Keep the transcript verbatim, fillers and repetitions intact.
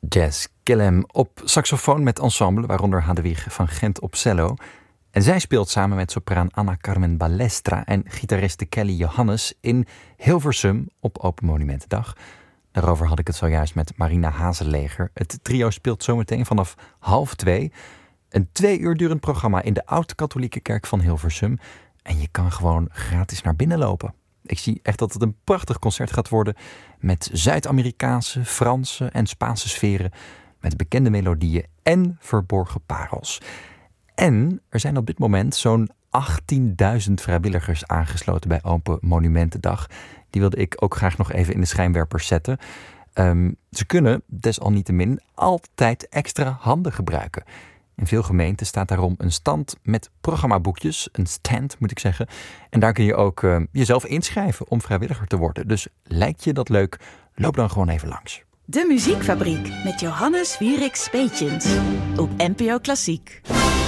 Jazz Kellem op saxofoon met ensemble, waaronder Hadewig van Gent op cello. En zij speelt samen met sopraan Anna Carmen Balestra en gitariste Kelly Johannes in Hilversum op Open Monumentendag. Daarover had ik het zojuist met Marina Hazeleger. Het trio speelt zometeen vanaf half twee. Een twee uur durend programma in de Oud-Katholieke Kerk van Hilversum. En je kan gewoon gratis naar binnen lopen. Ik zie echt dat het een prachtig concert gaat worden met Zuid-Amerikaanse, Franse en Spaanse sferen, met bekende melodieën en verborgen parels. En er zijn op dit moment zo'n achttienduizend vrijwilligers aangesloten bij Open Monumentendag. Die wilde ik ook graag nog even in de schijnwerpers zetten. Um, ze kunnen desalniettemin altijd extra handen gebruiken. In veel gemeenten staat daarom een stand met programmaboekjes, een stand moet ik zeggen. En daar kun je ook uh, jezelf inschrijven om vrijwilliger te worden. Dus lijkt je dat leuk? Loop dan gewoon even langs. De Muziekfabriek met Johannes Wierik Speetjens op N P O Klassiek.